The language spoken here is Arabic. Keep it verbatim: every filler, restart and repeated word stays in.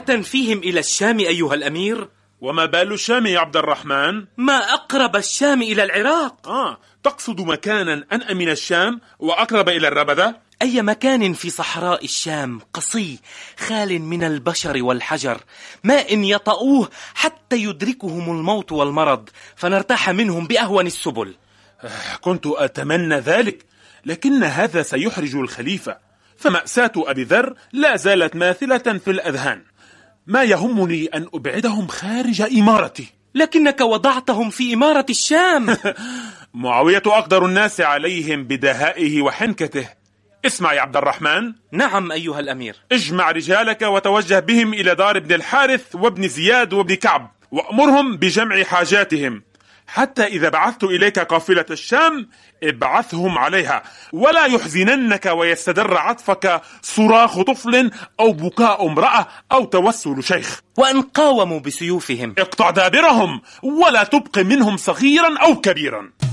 أتنفيهم إلى الشام أيها الأمير؟ وما بال الشام يا عبد الرحمن؟ ما أقرب الشام إلى العراق. آه تقصد مكانا أنأى من الشام وأقرب إلى الربذة؟ أي مكان في صحراء الشام قصي خال من البشر والحجر، ما إن يطؤوه حتى يدركهم الموت والمرض فنرتاح منهم بأهون السبل. كنت أتمنى ذلك، لكن هذا سيحرج الخليفة، فمأساة أبي ذر لا زالت ماثلة في الأذهان. ما يهمني أن أبعدهم خارج إمارتي. لكنك وضعتهم في إمارة الشام. معاوية أقدر الناس عليهم بدهائه وحنكته. اسمع يا عبد الرحمن. نعم أيها الأمير. اجمع رجالك وتوجه بهم إلى دار ابن الحارث وابن زياد وابن كعب، وأمرهم بجمع حاجاتهم، حتى إذا بعثت إليك قافلة الشام ابعثهم عليها، ولا يحزننك ويستدر عطفك صراخ طفل أو بكاء امرأة أو توسل شيخ. وأن قاوموا بسيوفهم اقطع دابرهم ولا تبق منهم صغيرا أو كبيرا.